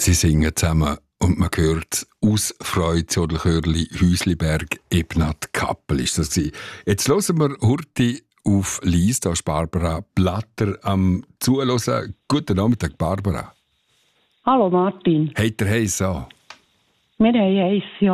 Sie singen zusammen und man hört aus Freude-Zodelchörli, Häusliberg, Ebnat, Kappel ist das gewesen. Jetzt hören wir Hurti auf Lies, da ist Barbara Blatter am Zuhören. Guten Nachmittag, Barbara. Hallo Martin. Habt ihr heiß an? Wir haben eins, ja.